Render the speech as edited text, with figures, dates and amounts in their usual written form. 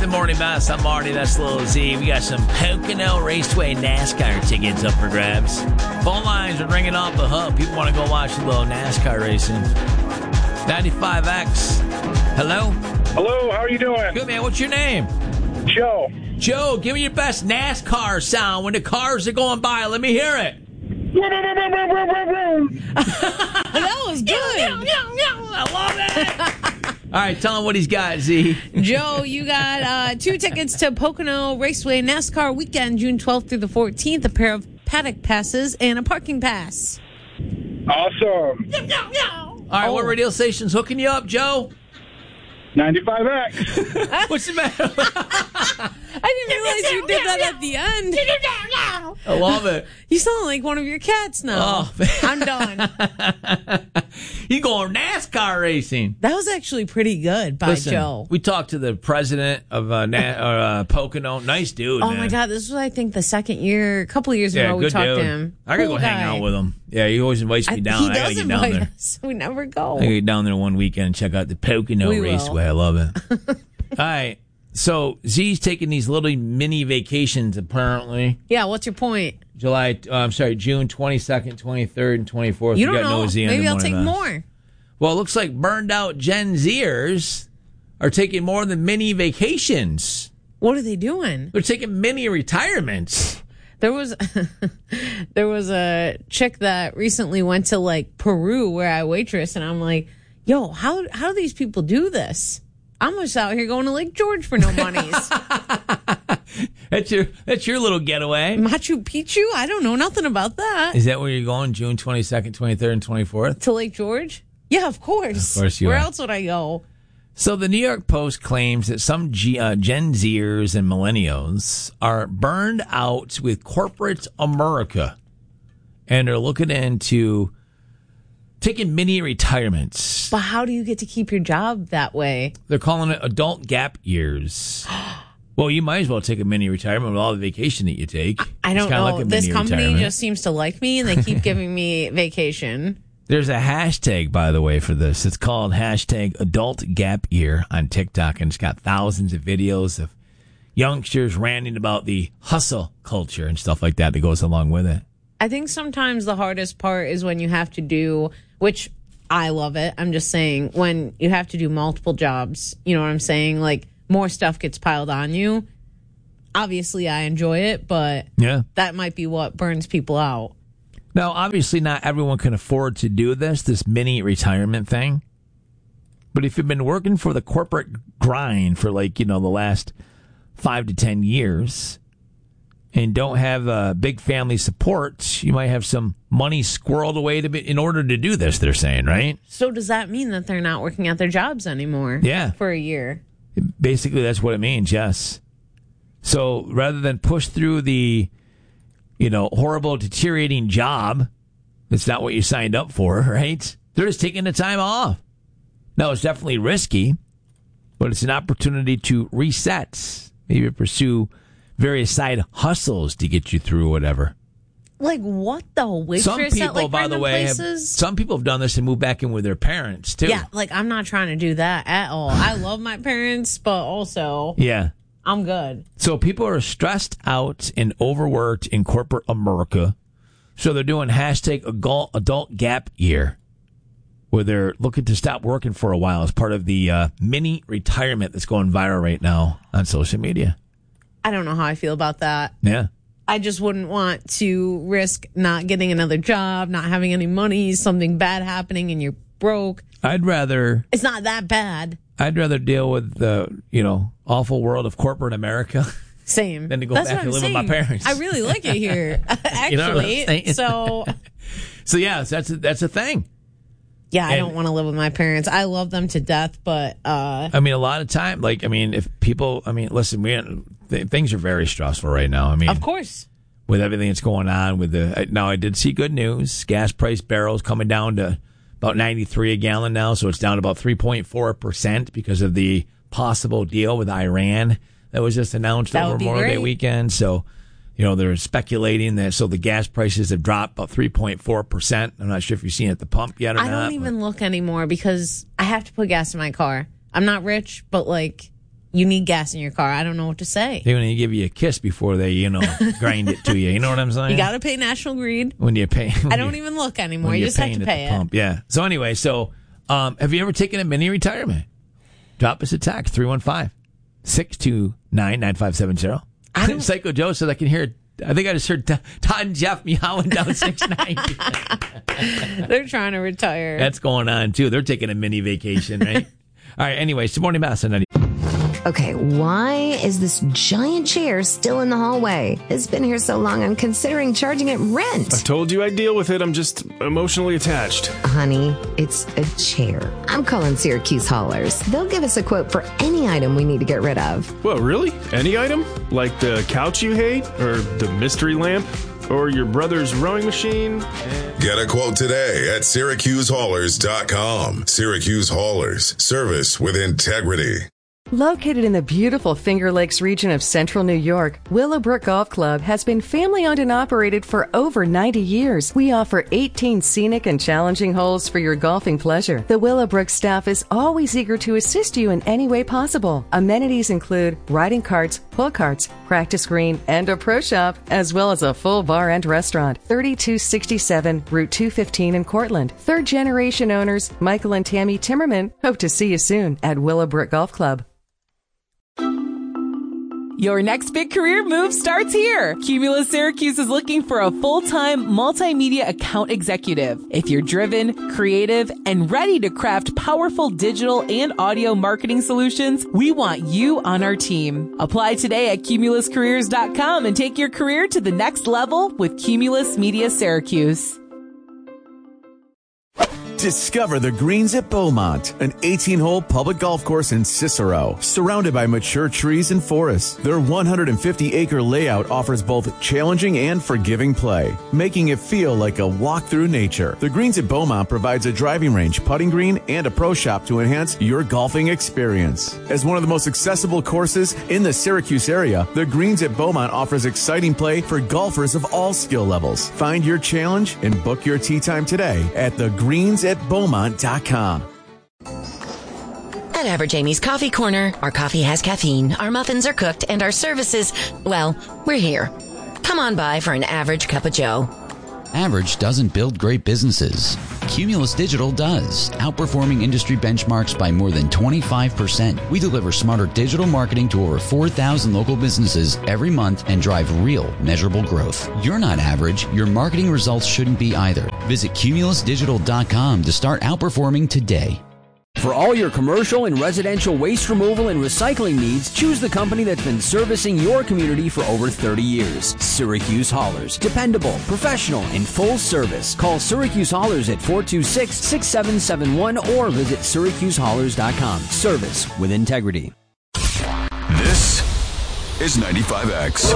the morning bus. I'm Marty. That's Lil Z. We got some Pocono Raceway NASCAR tickets up for grabs. Phone lines are ringing off the hook. People want to go watch a little NASCAR racing. 95X. Hello? Hello, how are you doing? Good, man. What's your name? Joe. Joe, give me your best NASCAR sound when the cars are going by. Let me hear it. That was good. I love it. All right, tell him what he's got, Z. Joe, you got 2 tickets to Pocono Raceway NASCAR weekend, June 12th through the 14th, a pair of paddock passes and a parking pass. Awesome. All right, what radio station's hooking you up, Joe? 95X. What's the matter? I didn't realize you did that at the end. I love it. You sound like one of your cats now. Oh, man. I'm done. You going NASCAR racing? That was actually pretty good by Listen, Joe. we talked to the president of Pocono. Nice dude, Oh, man. my God. This was, I think, the second year, a couple of years ago we good talked dude. to him. I gotta Cool go hang guy. out with him. Yeah, he always invites me down. He I gotta does get down invite there. us. We never go. I gotta get down there one weekend and check out the Pocono We will. Raceway. I love it. All right. So Z's taking these little mini vacations, apparently. Yeah, what's your point? June 22nd, 23rd, and 24th. You We don't got know. no Z on Maybe the I'll take morning bus. more. Well, it looks like burned out Gen Zers are taking more than mini vacations. What are they doing? They're taking mini retirements. There was a chick that recently went to like Peru where I waitress, and I'm like, yo, how do these people do this? I'm just out here going to Lake George for no monies. That's your little getaway. Machu Picchu? I don't know nothing about that. Is that where you're going? June 22nd, 23rd, and 24th? To Lake George? Yeah, of course. Of course you Where are. else would I go? So the New York Post claims that some Gen Zers and millennials are burned out with corporate America and are looking into taking mini retirements. But how do you get to keep your job that way? They're calling it adult gap years. Well, you might as well take a mini retirement with all the vacation that you take. I don't It's kinda know. like a This mini company retirement. just seems to like me, and they keep giving me vacation. There's a hashtag, by the way, for this. It's called hashtag adult gap year on TikTok, and it's got thousands of videos of youngsters ranting about the hustle culture and stuff like that goes along with it. I think sometimes the hardest part is when you have to do, which I love it. I'm just saying, when you have to do multiple jobs, you know what I'm saying? Like, more stuff gets piled on you. Obviously, I enjoy it, but Yeah. that might be what burns people out. Now, obviously, not everyone can afford to do this mini retirement thing. But if you've been working for the corporate grind for the last 5 to 10 years and don't have big family support, you might have some money squirreled away in order to do this, they're saying, right? So does that mean that they're not working at their jobs anymore? Yeah. For a year? Basically, that's what it means, yes. So rather than push through the horrible, deteriorating job, that's not what you signed up for, right? They're just taking the time off. Now, it's definitely risky, but it's an opportunity to reset, maybe pursue various side hustles to get you through whatever. Like what though? Waitress Some people, at like by the random way, places? some people have done this and moved back in with their parents, too. Yeah, like I'm not trying to do that at all. I love my parents, but also Yeah. I'm good. So people are stressed out and overworked in corporate America. So they're doing hashtag adult gap year, where they're looking to stop working for a while as part of the mini retirement that's going viral right now on social media. I don't know how I feel about that. Yeah. I just wouldn't want to risk not getting another job, not having any money, something bad happening and you're broke. I'd rather It's not that bad. deal with the, awful world of corporate America Same. than to go That's back what and I'm live with my saying. parents. I really like it here, You know what I'm actually. saying? So, So yeah, that's a thing. yeah, I And- don't want to live with my parents. I love them to death, but I mean, a lot of time, if people, listen, things are very stressful right now. of course. With everything that's going on now I did see good news. Gas price barrels coming down to about 93 a gallon now. So it's down about 3.4% because of the possible deal with Iran that was just announced That over would be Memorial Day great. weekend. So, they're speculating that. So the gas prices have dropped about 3.4%. I'm not sure if you've seen it at the pump yet or I not. don't even look anymore because I have to put gas in my car. I'm not rich, but you need gas in your car. I don't know what to say. They want to give you a kiss before they, grind it to you. You know what I'm saying? You got to pay National Grid. When you pay. I don't even look anymore. You just have to pay it. Pump. Yeah. So anyway, have you ever taken a mini retirement? Drop us a text, 315-629-9570. Psycho Joe says I can hear, I think I just heard Todd and Jeff meowing down 690. They're trying to retire. That's going on, too. They're taking a mini vacation, right? All right, anyway, it's Morning Mass on 90. Okay, why is this giant chair still in the hallway? It's been here so long, I'm considering charging it rent. I told you I'd deal with it. I'm just emotionally attached. Honey, it's a chair. I'm calling Syracuse Haulers. They'll give us a quote for any item we need to get rid of. Whoa, really? Any item? Like the couch you hate? Or the mystery lamp? Or your brother's rowing machine? Get a quote today at SyracuseHaulers.com. Syracuse Haulers. Service with integrity. Located in the beautiful Finger Lakes region of central New York, Willowbrook Golf Club has been family-owned and operated for over 90 years. We offer 18 scenic and challenging holes for your golfing pleasure. The Willowbrook staff is always eager to assist you in any way possible. Amenities include riding carts, pull carts, practice green, and a pro shop, as well as a full bar and restaurant. 3267 Route 215 in Cortland. Third-generation owners Michael and Tammy Timmerman hope to see you soon at Willowbrook Golf Club. Your next big career move starts here. Cumulus Syracuse is looking for a full-time multimedia account executive. If you're driven, creative, and ready to craft powerful digital and audio marketing solutions, we want you on our team. Apply today at cumuluscareers.com and take your career to the next level with Cumulus Media Syracuse. Discover the Greens at Beaumont, an 18-hole public golf course in Cicero, surrounded by mature trees and forests. Their 150-acre layout offers both challenging and forgiving play, making it feel like a walk through nature. The Greens at Beaumont provides a driving range, putting green, and a pro shop to enhance your golfing experience. As one of the most accessible courses in the Syracuse area, the Greens at Beaumont offers exciting play for golfers of all skill levels. Find your challenge and book your tee time today at thegreensatbeaumont.com. At Average Amy's Coffee Corner, our coffee has caffeine, our muffins are cooked, and our services, well, we're here. Come on by for an average cup of joe. Average doesn't build great businesses. Cumulus Digital does, outperforming industry benchmarks by more than 25%. We deliver smarter digital marketing to over 4,000 local businesses every month and drive real, measurable growth. You're not average. Your marketing results shouldn't be either. Visit cumulusdigital.com to start outperforming today. For all your commercial and residential waste removal and recycling needs, choose the company that's been servicing your community for over 30 years. Syracuse Haulers. Dependable, professional, and full service. Call Syracuse Haulers at 426-6771 or visit SyracuseHaulers.com. Service with integrity. This is 95X.